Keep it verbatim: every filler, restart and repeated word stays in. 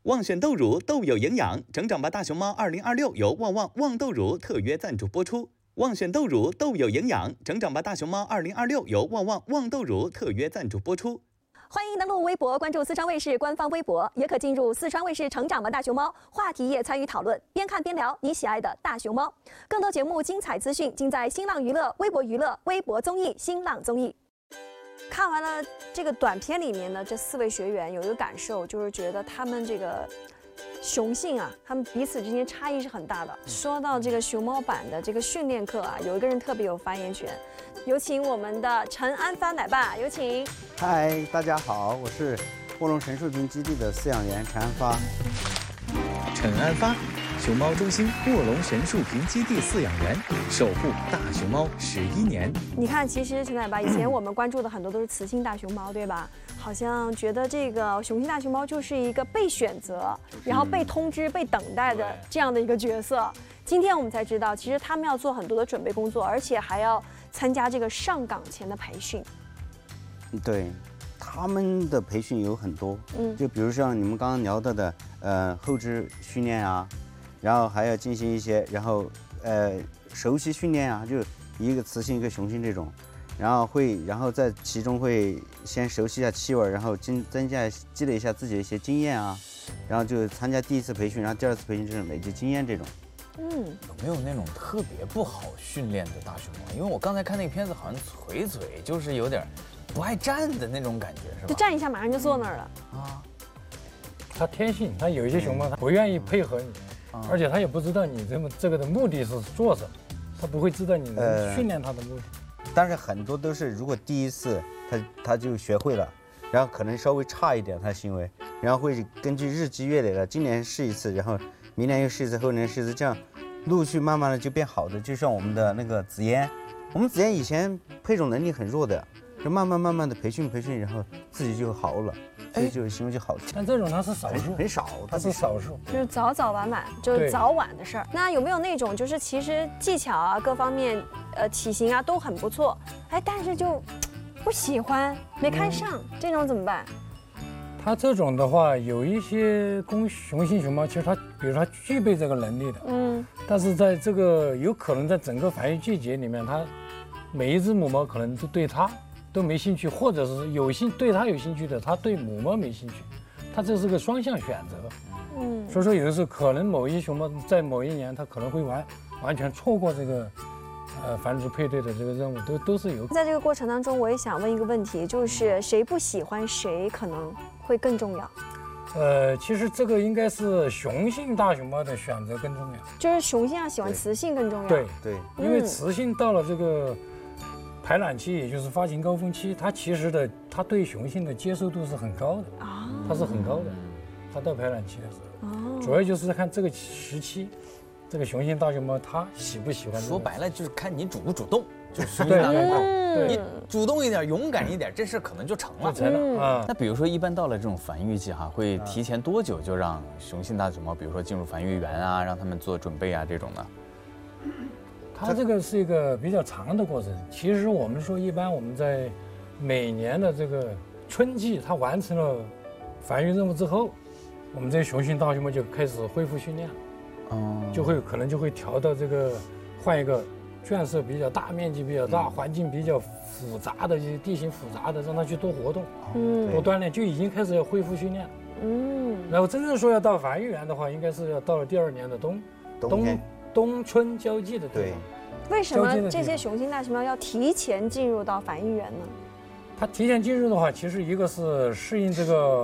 旺选豆乳，豆有营养，成长吧大熊猫二零二六由旺旺旺豆乳特约赞助播出。旺选豆乳，豆有营养，成长吧大熊猫二零二六由旺旺旺豆乳特约赞助播出。 欢迎登录微博，关注四川卫视官方微博，也可进入四川卫视成长吧大熊猫话题页参与讨论，边看边聊你喜爱的大熊猫。更多节目精彩资讯尽在新浪娱乐、微博娱乐、微博综艺、新浪综艺。看完了这个短片里面的这四位学员，有一个感受，就是觉得他们这个雄性啊，他们彼此之间差异是很大的。说到这个熊猫版的这个训练课啊，有一个人特别有发言权，有请我们的陈安发奶爸，有请。 嗨，大家好，我是卧龙神树坪基地的饲养员陈安发。 陈安发，熊猫中心卧龙神树坪基地饲养员，守护大熊猫十一年。 你看，其实陈奶爸以前我们关注的很多都是雌性大熊猫，对吧？好像觉得这个雄性大熊猫就是一个被选择，然后被通知、被等待的这样的一个角色。今天我们才知道，其实他们要做很多的准备工作，而且还要参加这个上岗前的培训。 对，他们的培训有很多，嗯，就比如像你们刚刚聊到的，呃，后肢训练啊，然后还要进行一些，然后呃，熟悉训练啊，就一个雌性一个雄性这种。然后会，然后在其中会先熟悉一下气味，然后增增加积累一下自己的一些经验啊，然后就参加第一次培训，然后第二次培训就是累积经验这种。 嗯，有没有那种特别不好训练的大熊猫？因为我刚才看那个片子，好像腿腿就是有点不爱站的那种感觉，是吧？ 就站一下马上就坐那儿了啊。 它天性，它有一些熊猫它不愿意配合你，嗯、而且它也不知道你这么这个的目的是做什么，它不会知道你能训练它的目的。呃但是很多都是，如果第一次他他就学会了，然后可能稍微差一点他的行为，然后会根据日积月累的，今年试一次，然后明年又试一次，后年试一次，这样陆续慢慢的就变好的。就像我们的那个紫嫣，我们紫嫣以前配种能力很弱的，就慢慢慢慢的培训培训，然后自己就好了，所以就行为就好。 但这种它是少数， 很少， 它是少数， 就是早早晚晚，就是早晚的事儿。那有没有那种就是其实技巧啊各方面？呃，体型啊都很不错，哎，但是就不喜欢，没看上，嗯、这种怎么办？ 它这种的话，有一些公雄性熊猫，其实它，比如它具备这个能力的，嗯，但是在这个有可能在整个繁育季节里面，它每一只母猫可能都对它都没兴趣，或者是有兴对它有兴趣的，它对母猫没兴趣，它这是个双向选择，嗯，所以说有的时候可能某一些熊猫在某一年它可能会完完全错过这个。呃，繁殖配对的这个任务都都是有。 在这个过程当中，我也想问一个问题，就是谁不喜欢谁可能会更重要？ 呃，其实这个应该是雄性大熊猫的选择更重要。 就是雄性要喜欢雌性更重要。 对对， 因为雌性到了这个排卵期，也就是发情高峰期，它其实的它对雄性的接受度是很高的啊，它是很高的。它到排卵期的时候，哦，主要就是看这个时期。这个雄性大熊猫它喜不喜欢？ 说白了就是看你主不主动，就是雄性大熊猫。你主动一点，勇敢一点，这事可能就成了。 成了啊。 那比如说，一般到了这种繁育季哈，会提前多久就让雄性大熊猫，比如说进入繁育园啊，让他们做准备啊这种呢？ 它这个是一个比较长的过程。其实我们说，一般我们在每年的这个春季，它完成了繁育任务之后，我们这些雄性大熊猫就开始恢复训练了。哦，就会可能就会调到这个换一个圈舍比较大、面积比较大、嗯、环境比较复杂的、地形复杂的，让它去多活动，嗯，多锻炼，就已经开始要恢复训练了。嗯，然后真正说要到繁育园的话，应该是要到了第二年的冬冬冬春交际的地方。 对， 为什么这些雄性大熊猫要提前进入到繁育园呢？ 它提前进入的话，其实一个是适应这个